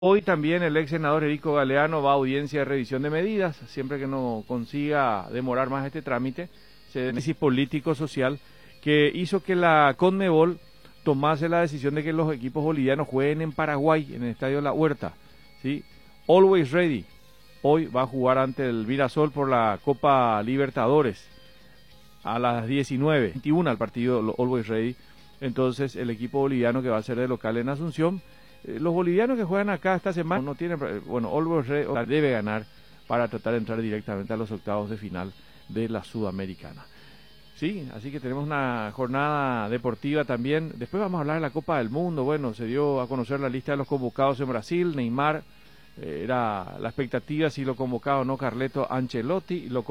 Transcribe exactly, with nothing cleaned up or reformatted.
Hoy también el ex senador Erico Galeano va a audiencia de revisión de medidas, siempre que no consiga demorar más este trámite, se análisis político-social que hizo que la Conmebol tomase la decisión de que los equipos bolivianos jueguen en Paraguay, en el Estadio La Huerta, ¿sí? Always Ready, hoy va a jugar ante el Virasol por la Copa Libertadores, a las diecinueve veintiuno el partido Always Ready, entonces el equipo boliviano que va a ser de local en Asunción. Los bolivianos que juegan acá esta semana no tienen, bueno, Always debe ganar para tratar de entrar directamente a los octavos de final de la Sudamericana. Sí, así que tenemos una jornada deportiva también. Después vamos a hablar de la Copa del Mundo. Bueno, se dio a conocer la lista de los convocados en Brasil. Neymar, eh, era la expectativa si lo convocaba o no Carleto Ancelotti. Lo